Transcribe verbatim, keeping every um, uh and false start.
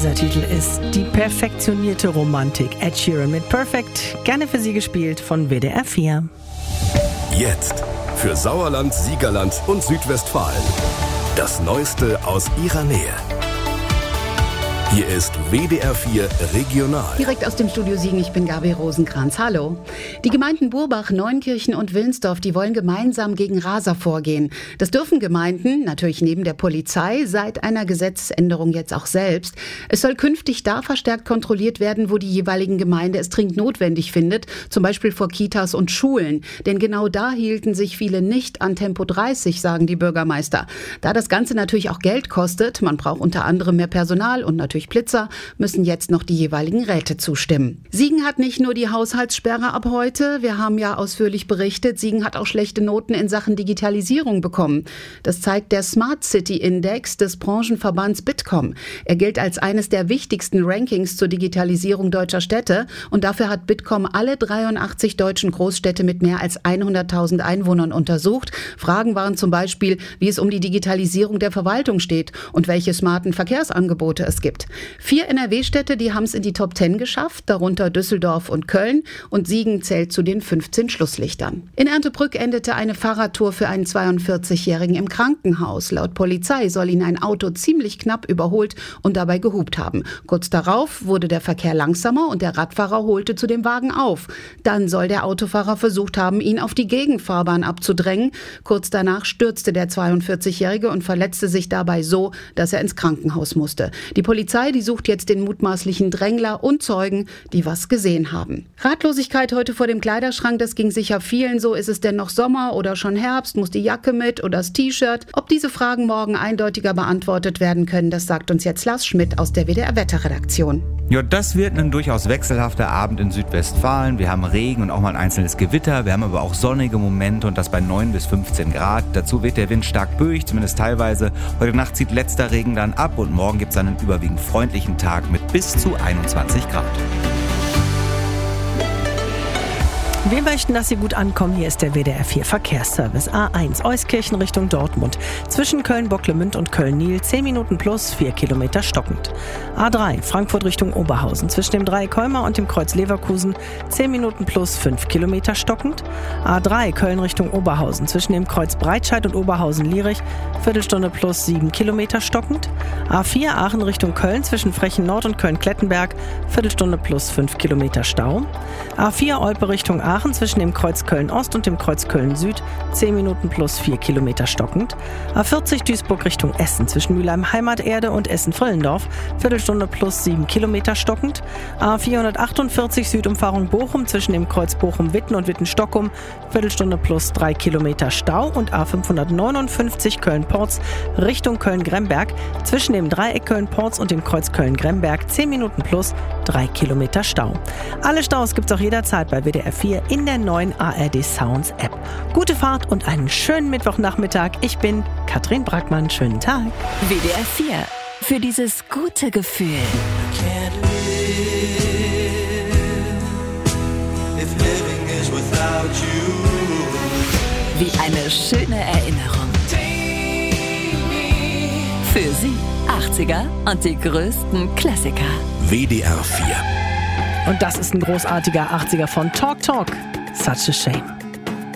Dieser Titel ist die perfektionierte Romantik. Ed Sheeran mit Perfect, gerne für Sie gespielt von W D R vier. Jetzt für Sauerland, Siegerland und Südwestfalen. Das Neueste aus Ihrer Nähe. Hier ist W D R vier Regional. Direkt aus dem Studio Siegen, ich bin Gabi Rosenkranz. Hallo. Die Gemeinden Burbach, Neunkirchen und Wilnsdorf, die wollen gemeinsam gegen Raser vorgehen. Das dürfen Gemeinden, natürlich neben der Polizei, seit einer Gesetzesänderung jetzt auch selbst. Es soll künftig da verstärkt kontrolliert werden, wo die jeweiligen Gemeinde es dringend notwendig findet, zum Beispiel vor Kitas und Schulen. Denn genau da hielten sich viele nicht an Tempo dreißig, sagen die Bürgermeister. Da das Ganze natürlich auch Geld kostet, man braucht unter anderem mehr Personal und natürlich Blitzer, müssen jetzt noch die jeweiligen Räte zustimmen. Siegen hat nicht nur die Haushaltssperre ab heute, wir haben ja ausführlich berichtet, Siegen hat auch schlechte Noten in Sachen Digitalisierung bekommen. Das zeigt der Smart City Index des Branchenverbands Bitkom. Er gilt als eines der wichtigsten Rankings zur Digitalisierung deutscher Städte und dafür hat Bitkom alle dreiundachtzig deutschen Großstädte mit mehr als hunderttausend Einwohnern untersucht. Fragen waren zum Beispiel, wie es um die Digitalisierung der Verwaltung steht und welche smarten Verkehrsangebote es gibt. Vier N R W-Städte, die haben es in die Top zehn geschafft, darunter Düsseldorf und Köln, und Siegen zählt zu den fünfzehn Schlusslichtern. In Erndtebrück endete eine Fahrradtour für einen zweiundvierzigjährigen im Krankenhaus. Laut Polizei soll ihn ein Auto ziemlich knapp überholt und dabei gehupt haben. Kurz darauf wurde der Verkehr langsamer und der Radfahrer holte zu dem Wagen auf. Dann soll der Autofahrer versucht haben, ihn auf die Gegenfahrbahn abzudrängen. Kurz danach stürzte der zweiundvierzigjährige und verletzte sich dabei so, dass er ins Krankenhaus musste. Die Polizei, die sucht jetzt den mutmaßlichen Drängler und Zeugen, die was gesehen haben. Ratlosigkeit heute vor dem Kleiderschrank, das ging sicher vielen so. Ist es denn noch Sommer oder schon Herbst? Muss die Jacke mit oder das T-Shirt? Ob diese Fragen morgen eindeutiger beantwortet werden können, das sagt uns jetzt Lars Schmidt aus der W D R-Wetterredaktion. Ja, das wird ein durchaus wechselhafter Abend in Südwestfalen. Wir haben Regen und auch mal ein einzelnes Gewitter. Wir haben aber auch sonnige Momente und das bei neun bis fünfzehn Grad. Dazu wird der Wind stark böig, zumindest teilweise. Heute Nacht zieht letzter Regen dann ab und morgen gibt es einen überwiegend freundlichen Tag mit bis zu einundzwanzig Grad. Wir möchten, dass Sie gut ankommen. Hier ist der W D R vier Verkehrsservice. A eins Euskirchen Richtung Dortmund. Zwischen Köln-Bocklemünd und Köln-Nil zehn Minuten plus vier Kilometer stockend. A drei Frankfurt Richtung Oberhausen. Zwischen dem Dreieck Colmar und dem Kreuz Leverkusen zehn Minuten plus fünf Kilometer stockend. A drei Köln Richtung Oberhausen. Zwischen dem Kreuz Breitscheid und Oberhausen-Lierich Viertelstunde plus sieben Kilometer stockend. A vier Aachen Richtung Köln. Zwischen Frechen Nord und Köln-Klettenberg Viertelstunde plus fünf Kilometer Stau. A vier Olpe Richtung Aachen. Zwischen dem Kreuz Köln-Ost und dem Kreuz Köln-Süd zehn Minuten plus vier Kilometer stockend. A vierzig Duisburg Richtung Essen. Zwischen Mülheim Heimaterde und Essen-Völlendorf Viertelstunde plus sieben Kilometer stockend. A vierhundertachtundvierzig Südumfahrung Bochum. Zwischen dem Kreuz Bochum-Witten und Witten-Stockholm Viertelstunde plus drei Kilometer Stau. Und A fünfhundertneunundfünfzig Köln-Porz Richtung Köln-Gremberg. Zwischen dem Dreieck Köln-Porz und dem Kreuz Köln-Gremberg zehn Minuten plus drei Kilometer Stau. Alle Staus gibt's auch jederzeit bei W D R vier in der neuen A R D Sounds App. Gute Fahrt und einen schönen Mittwochnachmittag. Ich bin Katrin Brackmann. Schönen Tag. W D R vier. Für dieses gute Gefühl. Wie eine schöne Erinnerung. Für Sie achtziger und die größten Klassiker. W D R vier. Und das ist ein großartiger achtziger von Talk Talk. Such a Shame.